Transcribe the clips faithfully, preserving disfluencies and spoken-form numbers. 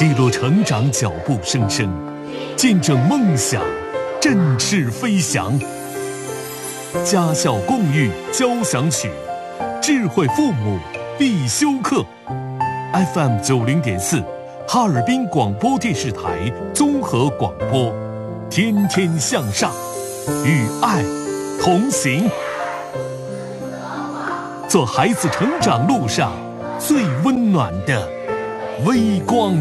记录成长脚步声声，见证梦想振翅飞翔。家校共育交响曲，智慧父母必修课。F M 九零点四，哈尔滨广播电视台综合广播，天天向上，与爱同行，做孩子成长路上最温暖的微光。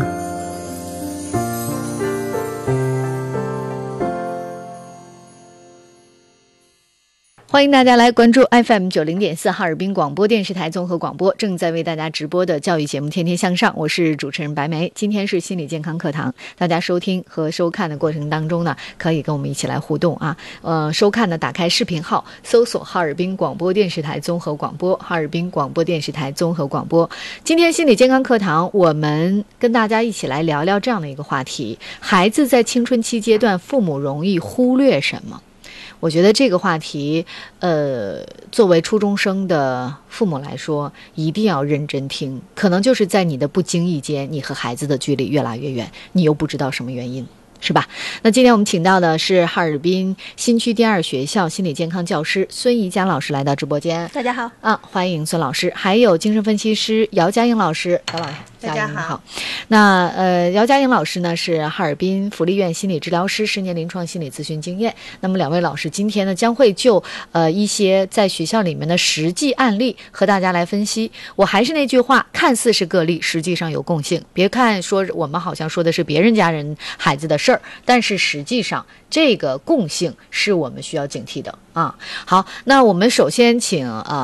欢迎大家来关注 F M 九零点四哈尔滨广播电视台综合广播，正在为大家直播的教育节目《天天向上》，我是主持人白梅。今天是心理健康课堂，大家收听和收看的过程当中呢，可以跟我们一起来互动啊。呃，收看呢，打开视频号，搜索哈尔滨广播电视台综合广播，哈尔滨广播电视台综合广播。今天心理健康课堂，我们跟大家一起来聊聊这样的一个话题：孩子在青春期阶段，父母容易忽略什么？我觉得这个话题，呃，作为初中生的父母来说，一定要认真听。可能就是在你的不经意间，你和孩子的距离越来越远，你又不知道什么原因，是吧？那今天我们请到的是哈尔滨新区第二学校心理健康教师孙怡佳老师来到直播间。 大家好啊，欢迎孙老师，还有精神分析师姚佳颖老师。姚老师， 大家好。 好，那呃，姚佳颖老师呢是哈尔滨福利院心理治疗师，十年临床心理咨询经验。那么两位老师今天呢将会就呃一些在学校里面的实际案例和大家来分析。我还是那句话，看似是个例，实际上有共性。别看说我们好像说的是别人家人孩子的事儿，但是实际上这个共性是我们需要警惕的啊。好，那我们首先请呃。